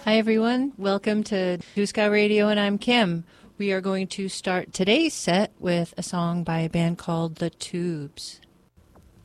Hi, everyone. Welcome to Huska Radio, and I'm Kim. We are going to start today's set with a song by a band called The Tubes.